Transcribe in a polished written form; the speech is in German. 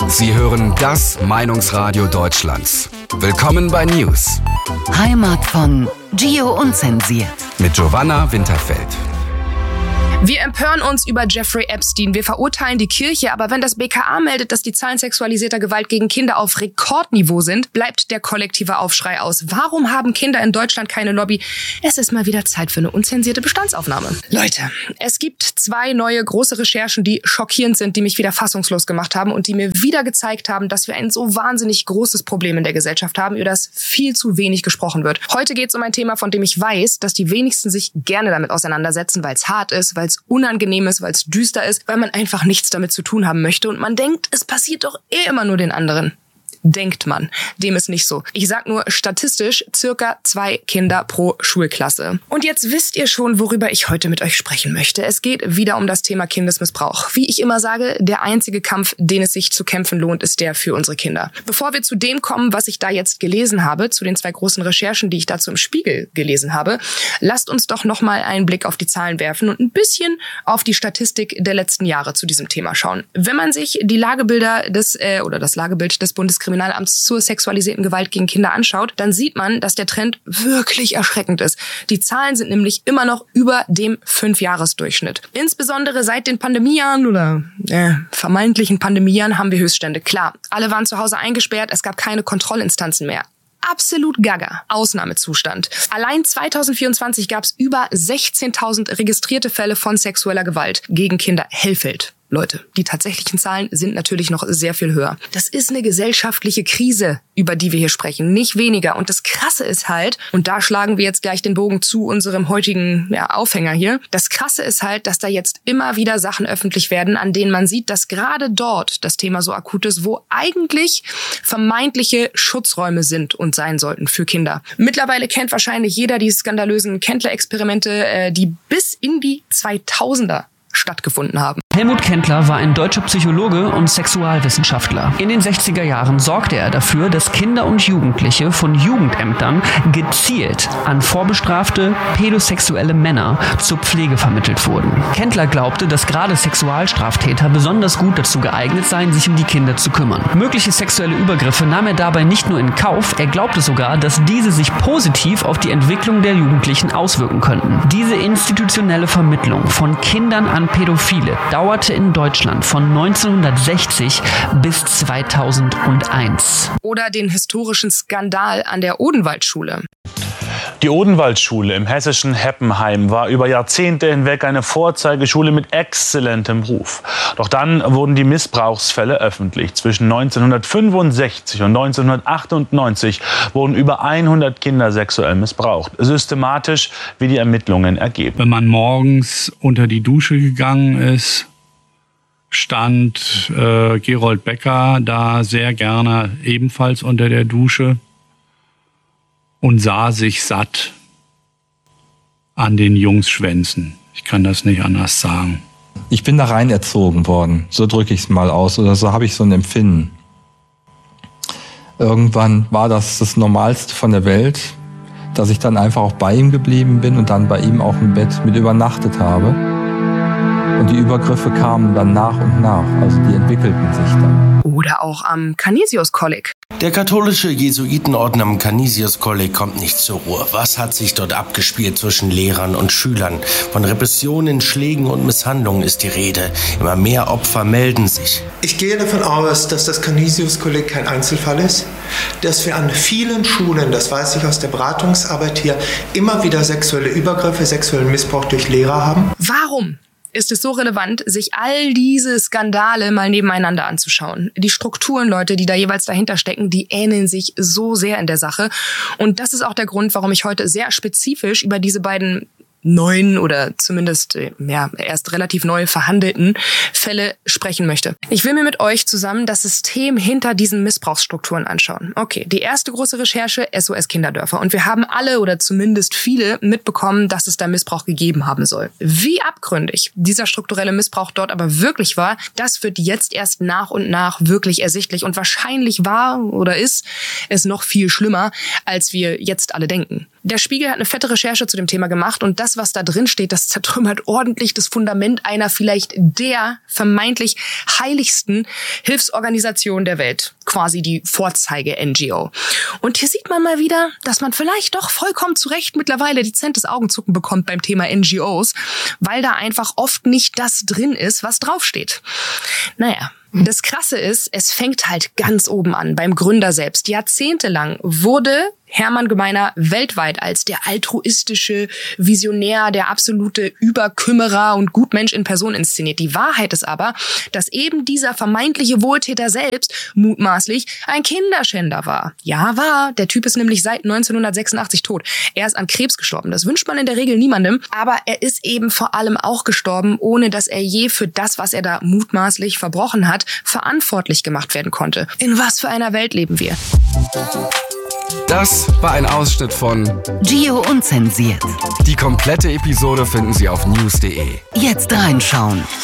Sie hören das Meinungsradio Deutschlands. Willkommen bei News. Heimat von Gio Unzensiert. Mit Giovanna Winterfeld. Wir empören uns über Jeffrey Epstein, wir verurteilen die Kirche, aber wenn das BKA meldet, dass die Zahlen sexualisierter Gewalt gegen Kinder auf Rekordniveau sind, bleibt der kollektive Aufschrei aus. Warum haben Kinder in Deutschland keine Lobby? Es ist mal wieder Zeit für eine unzensierte Bestandsaufnahme. Leute, es gibt 2 neue große Recherchen, die schockierend sind, die mich wieder fassungslos gemacht haben und die mir wieder gezeigt haben, dass wir ein so wahnsinnig großes Problem in der Gesellschaft haben, über das viel zu wenig gesprochen wird. Heute geht es um ein Thema, von dem ich weiß, dass die wenigsten sich gerne damit auseinandersetzen, weil es hart ist, weil es unangenehm ist, weil es düster ist, weil man einfach nichts damit zu tun haben möchte und man denkt, es passiert doch immer nur den anderen. Denkt man. Dem ist nicht so. Ich sag nur statistisch circa 2 Kinder pro Schulklasse. Und jetzt wisst ihr schon, worüber ich heute mit euch sprechen möchte. Es geht wieder um das Thema Kindesmissbrauch. Wie ich immer sage, der einzige Kampf, den es sich zu kämpfen lohnt, ist der für unsere Kinder. Bevor wir zu dem kommen, was ich da jetzt gelesen habe, zu den 2 großen Recherchen, die ich dazu im Spiegel gelesen habe, lasst uns doch nochmal einen Blick auf die Zahlen werfen und ein bisschen auf die Statistik der letzten Jahre zu diesem Thema schauen. Wenn man sich die Lagebilder das Lagebild des Bundeskriminalamts zur sexualisierten Gewalt gegen Kinder anschaut, dann sieht man, dass der Trend wirklich erschreckend ist. Die Zahlen sind nämlich immer noch über dem 5-Jahres-Durchschnitt. Insbesondere seit den Pandemiejahren oder vermeintlichen Pandemiejahren haben wir Höchststände. Klar, alle waren zu Hause eingesperrt, es gab keine Kontrollinstanzen mehr. Absolut gaga. Ausnahmezustand. Allein 2024 gab es über 16.000 registrierte Fälle von sexueller Gewalt gegen Kinder. Hellfeld. Leute, die tatsächlichen Zahlen sind natürlich noch sehr viel höher. Das ist eine gesellschaftliche Krise, über die wir hier sprechen, nicht weniger. Und das Krasse ist halt, und da schlagen wir jetzt gleich den Bogen zu unserem heutigen Aufhänger hier, das Krasse ist halt, dass da jetzt immer wieder Sachen öffentlich werden, an denen man sieht, dass gerade dort das Thema so akut ist, wo eigentlich vermeintliche Schutzräume sind und sein sollten für Kinder. Mittlerweile kennt wahrscheinlich jeder die skandalösen Kendler-Experimente, die bis in die 2000er stattgefunden haben. Helmut Kendler war ein deutscher Psychologe und Sexualwissenschaftler. In den 60er Jahren sorgte er dafür, dass Kinder und Jugendliche von Jugendämtern gezielt an vorbestrafte pädosexuelle Männer zur Pflege vermittelt wurden. Kendler glaubte, dass gerade Sexualstraftäter besonders gut dazu geeignet seien, sich um die Kinder zu kümmern. Mögliche sexuelle Übergriffe nahm er dabei nicht nur in Kauf, er glaubte sogar, dass diese sich positiv auf die Entwicklung der Jugendlichen auswirken könnten. Diese institutionelle Vermittlung von Kindern an Pädophile dauerte in Deutschland von 1960 bis 2001. Oder den historischen Skandal an der Odenwaldschule. Die Odenwaldschule im hessischen Heppenheim war über Jahrzehnte hinweg eine Vorzeigeschule mit exzellentem Ruf. Doch dann wurden die Missbrauchsfälle öffentlich. Zwischen 1965 und 1998 wurden über 100 Kinder sexuell missbraucht. Systematisch, wie die Ermittlungen ergeben. Wenn man morgens unter die Dusche gegangen ist, stand Gerold Becker da sehr gerne ebenfalls unter der Dusche und sah sich satt an den Jungsschwänzen. Ich kann das nicht anders sagen. Ich bin da rein erzogen worden, so drücke ich es mal aus, oder so habe ich so ein Empfinden. Irgendwann war das Normalste von der Welt, dass ich dann einfach auch bei ihm geblieben bin und dann bei ihm auch im Bett mit übernachtet habe. Und die Übergriffe kamen dann nach und nach, also die entwickelten sich dann. Oder auch am Canisius-Kolleg. Der katholische Jesuitenorden am Canisius-Kolleg kommt nicht zur Ruhe. Was hat sich dort abgespielt zwischen Lehrern und Schülern? Von Repressionen, Schlägen und Misshandlungen ist die Rede. Immer mehr Opfer melden sich. Ich gehe davon aus, dass das Canisius-Kolleg kein Einzelfall ist, dass wir an vielen Schulen, das weiß ich aus der Beratungsarbeit hier, immer wieder sexuelle Übergriffe, sexuellen Missbrauch durch Lehrer haben. Warum ist es so relevant, sich all diese Skandale mal nebeneinander anzuschauen? Die Strukturen, Leute, die da jeweils dahinter stecken, die ähneln sich so sehr in der Sache. Und das ist auch der Grund, warum ich heute sehr spezifisch über diese beiden neuen oder zumindest erst relativ neu verhandelten Fälle sprechen möchte. Ich will mir mit euch zusammen das System hinter diesen Missbrauchsstrukturen anschauen. Okay, die erste große Recherche, SOS Kinderdörfer. Und wir haben alle oder zumindest viele mitbekommen, dass es da Missbrauch gegeben haben soll. Wie abgründig dieser strukturelle Missbrauch dort aber wirklich war, das wird jetzt erst nach und nach wirklich ersichtlich. Und wahrscheinlich war oder ist es noch viel schlimmer, als wir jetzt alle denken. Der Spiegel hat eine fette Recherche zu dem Thema gemacht und das, was da drin steht, das zertrümmert ordentlich das Fundament einer vielleicht der vermeintlich heiligsten Hilfsorganisation der Welt. Quasi die Vorzeige-NGO. Und hier sieht man mal wieder, dass man vielleicht doch vollkommen zu Recht mittlerweile dezentes Augenzucken bekommt beim Thema NGOs, weil da einfach oft nicht das drin ist, was draufsteht. Naja. Das Krasse ist, es fängt halt ganz oben an, beim Gründer selbst. Jahrzehntelang wurde Hermann Gemeiner weltweit als der altruistische Visionär, der absolute Überkümmerer und Gutmensch in Person inszeniert. Die Wahrheit ist aber, dass eben dieser vermeintliche Wohltäter selbst mutmaßlich ein Kinderschänder war. Ja, war. Der Typ ist nämlich seit 1986 tot. Er ist an Krebs gestorben. Das wünscht man in der Regel niemandem. Aber er ist eben vor allem auch gestorben, ohne dass er je für das, was er da mutmaßlich verbrochen hat, verantwortlich gemacht werden konnte. In was für einer Welt leben wir? Das war ein Ausschnitt von Gio Unzensiert. Die komplette Episode finden Sie auf news.de. Jetzt reinschauen.